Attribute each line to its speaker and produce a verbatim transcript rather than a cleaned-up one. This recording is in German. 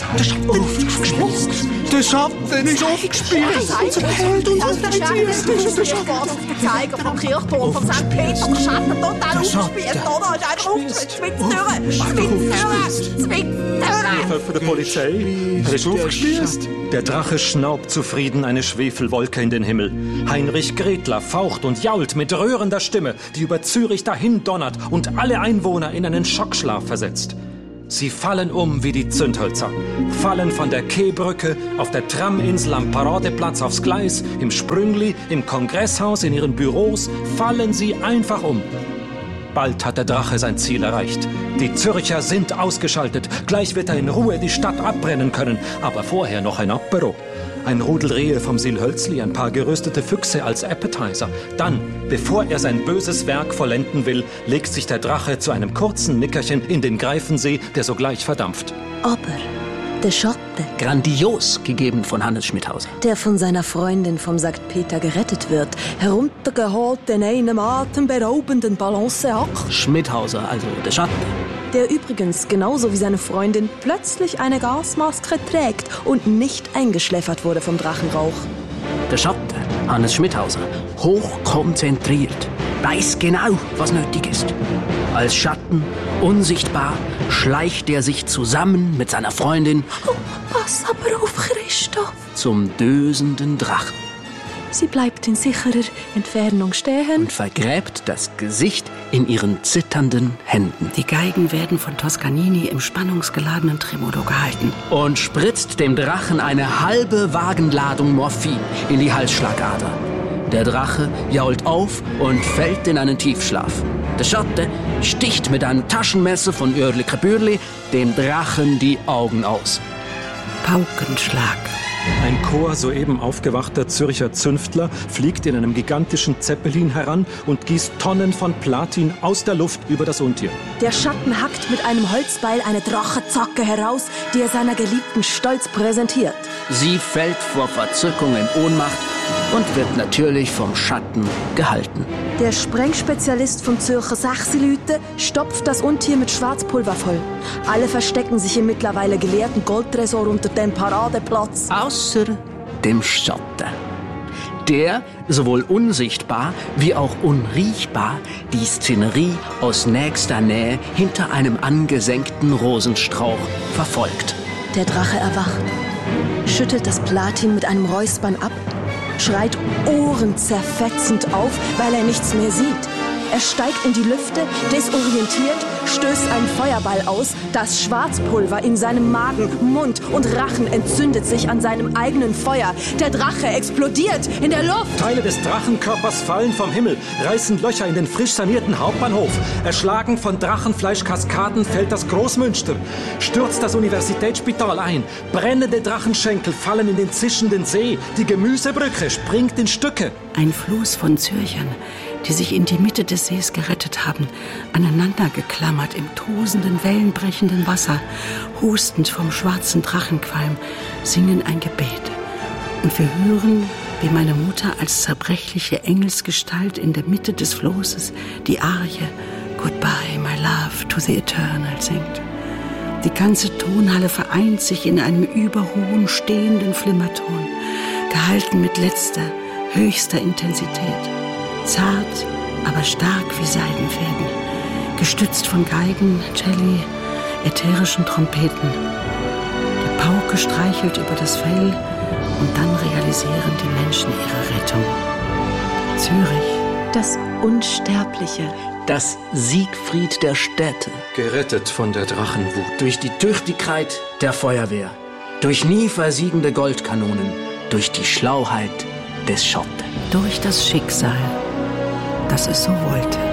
Speaker 1: Der Schatten aufgespießt. Der Schatten ist aufgespießt. Unser Held, unser Held.
Speaker 2: Der Schatten. Der Zeiger vom Kirchturm von Sankt Peter. Der Schatten total aufgespießt, oder? Ist einfach aufgespießt. Zwingt Zwingt Zwingt
Speaker 3: Von der Polizei. Er ist aufgespießt. Der Drache schnaubt zufrieden eine Schwefelwolke in den Himmel. Heinrich Gretler faucht und jault mit rührender Stimme, die über Zürich dahin donnert und alle Einwohner in einen Schockschlaf versetzt. Sie fallen um wie die Zündhölzer, fallen von der Keebrücke, auf der Traminsel am Paradeplatz aufs Gleis, im Sprüngli, im Kongresshaus, in ihren Büros, fallen sie einfach um. Bald hat der Drache sein Ziel erreicht. Die Zürcher sind ausgeschaltet. Gleich wird er in Ruhe die Stadt abbrennen können. Aber vorher noch ein Apero. Ein Rudel Rehe vom Silhölzli, ein paar geröstete Füchse als Appetizer. Dann, bevor er sein böses Werk vollenden will, legt sich der Drache zu einem kurzen Nickerchen in den Greifensee, der sogleich verdampft.
Speaker 4: Aber der Schotte,
Speaker 5: grandios gegeben von Hannes Schmidhauser,
Speaker 4: der von seiner Freundin vom Sankt Peter gerettet wird, heruntergeholt in einem atemberaubenden Balanceakt.
Speaker 5: Schmidhauser, also der Schatten.
Speaker 4: Der übrigens, genauso wie seine Freundin, plötzlich eine Gasmaske trägt und nicht eingeschläfert wurde vom Drachenrauch.
Speaker 5: Der Schatten, Hannes Schmidhauser, hochkonzentriert, weiß genau, was nötig ist. Als Schatten, unsichtbar, schleicht er sich zusammen mit seiner Freundin
Speaker 4: oh, pass aber auf, Christoph,
Speaker 5: zum dösenden Drachen.
Speaker 4: Sie bleibt in sicherer Entfernung stehen
Speaker 5: und vergräbt das Gesicht in ihren zitternden Händen.
Speaker 6: Die Geigen werden von Toscanini im spannungsgeladenen Tremolo gehalten.
Speaker 5: Und spritzt dem Drachen eine halbe Wagenladung Morphin in die Halsschlagader. Der Drache jault auf und fällt in einen Tiefschlaf. Der Schotte sticht mit einem Taschenmesser von Örlikre Bürli dem Drachen die Augen aus.
Speaker 6: Paukenschlag.
Speaker 3: Ein Chor soeben aufgewachter Zürcher Zünftler fliegt in einem gigantischen Zeppelin heran und gießt Tonnen von Platin aus der Luft über das Untier.
Speaker 4: Der Schatten hackt mit einem Holzbeil eine Drachenzacke heraus, die er seiner Geliebten stolz präsentiert.
Speaker 5: Sie fällt vor Verzückung in Ohnmacht und wird natürlich vom Schatten gehalten.
Speaker 4: Der Sprengspezialist vom Zürcher Sachsilüte stopft das Untier mit Schwarzpulver voll. Alle verstecken sich im mittlerweile geleerten Goldtresor unter dem Paradeplatz.
Speaker 5: Außer dem Schatten. Der, sowohl unsichtbar wie auch unriechbar, die Szenerie aus nächster Nähe hinter einem angesenkten Rosenstrauch verfolgt.
Speaker 4: Der Drache erwacht, schüttelt das Platin mit einem Räuspern ab, schreit ohrenzerfetzend auf, weil er nichts mehr sieht. Er steigt in die Lüfte, desorientiert, stößt einen Feuerball aus. Das Schwarzpulver in seinem Magen, Mund und Rachen entzündet sich an seinem eigenen Feuer. Der Drache explodiert in der Luft.
Speaker 3: Teile des Drachenkörpers fallen vom Himmel, reißen Löcher in den frisch sanierten Hauptbahnhof. Erschlagen von Drachenfleischkaskaden fällt das Großmünster. Stürzt das Universitätsspital ein. Brennende Drachenschenkel fallen in den zischenden See. Die Gemüsebrücke springt in Stücke.
Speaker 6: Ein Floß von Zürchern, die sich in die Mitte des Sees gerettet haben, aneinander geklammert im tosenden, wellenbrechenden Wasser, hustend vom schwarzen Drachenqualm, singen ein Gebet. Und wir hören, wie meine Mutter als zerbrechliche Engelsgestalt in der Mitte des Floßes die Arie Goodbye, my love, to the eternal singt. Die ganze Tonhalle vereint sich in einem überhohen, stehenden Flimmerton, gehalten mit letzter, höchster Intensität. Zart, aber stark wie Seidenfäden, gestützt von Geigen, Celli, ätherischen Trompeten. Die Pauke streichelt über das Fell und dann realisieren die Menschen ihre Rettung. Zürich,
Speaker 4: das Unsterbliche,
Speaker 5: das Siegfried der Städte,
Speaker 3: gerettet von der Drachenwut,
Speaker 5: durch die Tüchtigkeit der Feuerwehr, durch nie versiegende Goldkanonen, durch die Schlauheit des Schotte,
Speaker 6: durch das Schicksal, dass es so wollte.